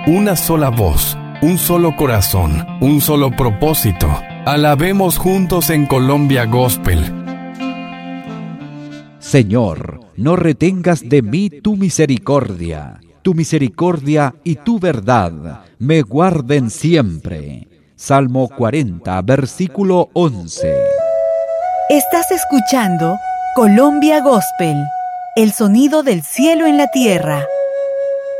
una sola voz, un solo corazón, un solo propósito. Alabemos juntos en Colombia Gospel. Señor, no retengas de mí tu misericordia y tu verdad me guarden siempre. Salmo 40, versículo 11. Estás escuchando Colombia Gospel, el sonido del cielo en la tierra.